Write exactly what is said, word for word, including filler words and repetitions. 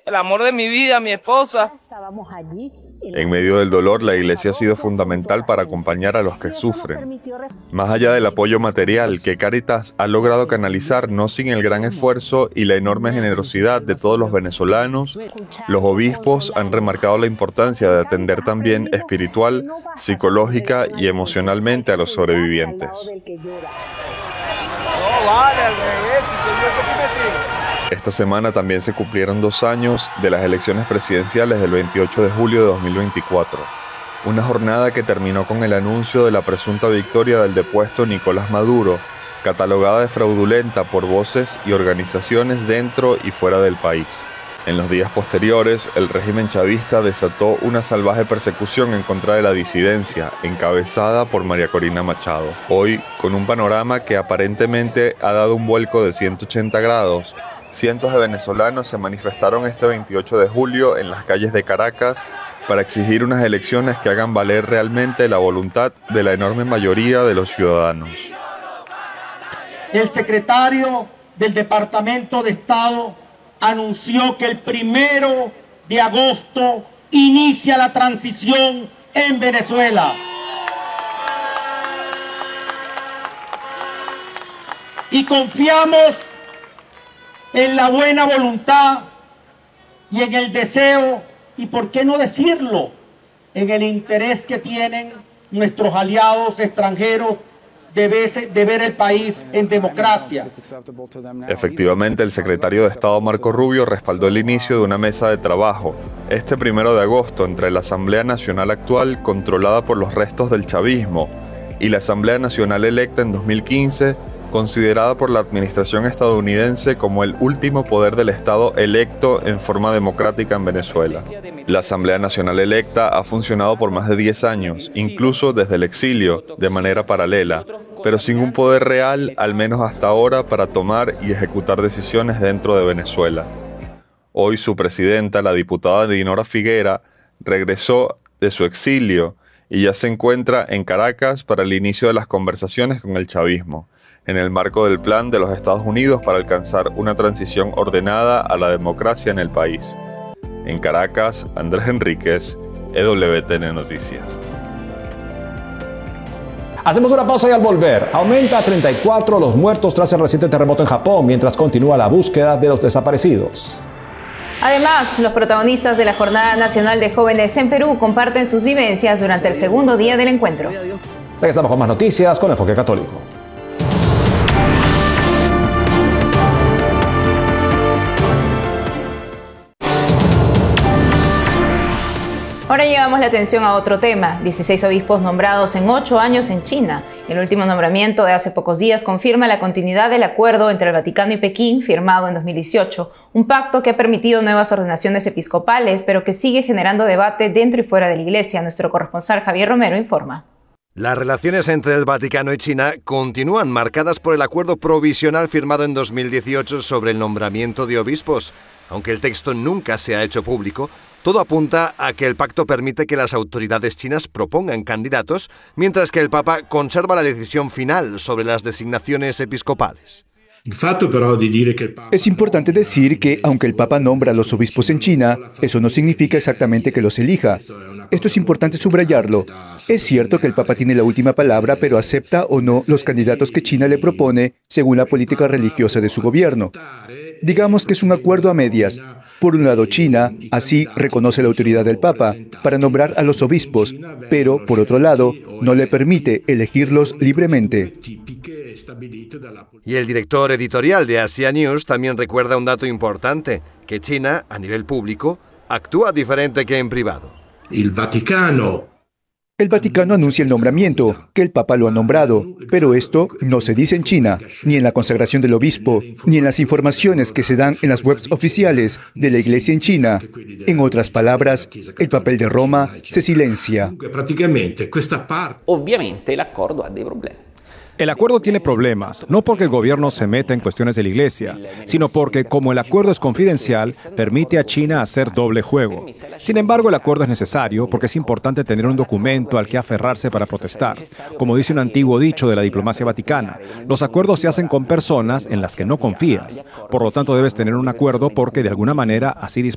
el amor de mi vida, mi esposa. En medio del dolor, la Iglesia ha sido fundamental para acompañar a los que sufren. Más allá del apoyo material que Cáritas ha logrado canalizar, no sin el gran esfuerzo y la enorme generosidad de todos los venezolanos, los obispos han remarcado la importancia de atender también espiritual, psicológica y emocionalmente a los sobrevivientes. Esta semana también se cumplieron dos años de las elecciones presidenciales del veintiocho de julio de dos mil veinticuatro. Una jornada que terminó con el anuncio de la presunta victoria del depuesto Nicolás Maduro, catalogada de fraudulenta por voces y organizaciones dentro y fuera del país. En los días posteriores, el régimen chavista desató una salvaje persecución en contra de la disidencia, encabezada por María Corina Machado. Hoy, con un panorama que aparentemente ha dado un vuelco de ciento ochenta grados, cientos de venezolanos se manifestaron este veintiocho de julio en las calles de Caracas para exigir unas elecciones que hagan valer realmente la voluntad de la enorme mayoría de los ciudadanos. El secretario del Departamento de Estado anunció que el primero de agosto inicia la transición en Venezuela. Y confiamos en la buena voluntad y en el deseo, y por qué no decirlo, en el interés que tienen nuestros aliados extranjeros de ver, de ver el país en democracia. Efectivamente, el secretario de Estado Marco Rubio respaldó el inicio de una mesa de trabajo este primero de agosto entre la Asamblea Nacional actual, controlada por los restos del chavismo, y la Asamblea Nacional electa en dos mil quince, considerada por la administración estadounidense como el último poder del Estado electo en forma democrática en Venezuela. La Asamblea Nacional electa ha funcionado por más de diez años, incluso desde el exilio, de manera paralela, pero sin un poder real, al menos hasta ahora, para tomar y ejecutar decisiones dentro de Venezuela. Hoy su presidenta, la diputada Dinora Figuera, regresó de su exilio y ya se encuentra en Caracas para el inicio de las conversaciones con el chavismo, en el marco del plan de los Estados Unidos para alcanzar una transición ordenada a la democracia en el país. En Caracas, Andrés Enríquez, E W T N Noticias. Hacemos una pausa y al volver, aumenta a treinta y cuatro los muertos tras el reciente terremoto en Japón, mientras continúa la búsqueda de los desaparecidos. Además, los protagonistas de la Jornada Nacional de Jóvenes en Perú comparten sus vivencias durante el segundo día del encuentro. Regresamos con más noticias con Enfoque Católico. Ahora llevamos la atención a otro tema. dieciséis obispos nombrados en ocho años en China. El último nombramiento de hace pocos días confirma la continuidad del acuerdo entre el Vaticano y Pekín firmado en dos mil dieciocho. Un pacto que ha permitido nuevas ordenaciones episcopales, pero que sigue generando debate dentro y fuera de la Iglesia. Nuestro corresponsal Javier Romero informa. Las relaciones entre el Vaticano y China continúan marcadas por el acuerdo provisional firmado en dos mil dieciocho sobre el nombramiento de obispos. Aunque el texto nunca se ha hecho público, todo apunta a que el pacto permite que las autoridades chinas propongan candidatos, mientras que el Papa conserva la decisión final sobre las designaciones episcopales. Es importante decir que, aunque el Papa nombra a los obispos en China, eso no significa exactamente que los elija. Esto es importante subrayarlo. Es cierto que el Papa tiene la última palabra, pero acepta o no los candidatos que China le propone según la política religiosa de su gobierno. Digamos que es un acuerdo a medias. Por un lado, China, así, reconoce la autoridad del Papa para nombrar a los obispos, pero, por otro lado, no le permite elegirlos libremente. Y el director editorial de Asia News también recuerda un dato importante, que China, a nivel público, actúa diferente que en privado. El Vaticano. El Vaticano anuncia el nombramiento, que el Papa lo ha nombrado, pero esto no se dice en China, ni en la consagración del obispo, ni en las informaciones que se dan en las webs oficiales de la Iglesia en China. En otras palabras, el papel de Roma se silencia. Obviamente el acuerdo ha dei problemi. El acuerdo tiene problemas, no porque el gobierno se meta en cuestiones de la Iglesia, sino porque, como el acuerdo es confidencial, permite a China hacer doble juego. Sin embargo, el acuerdo es necesario porque es importante tener un documento al que aferrarse para protestar. Como dice un antiguo dicho de la diplomacia vaticana, los acuerdos se hacen con personas en las que no confías. Por lo tanto, debes tener un acuerdo porque, de alguna manera, así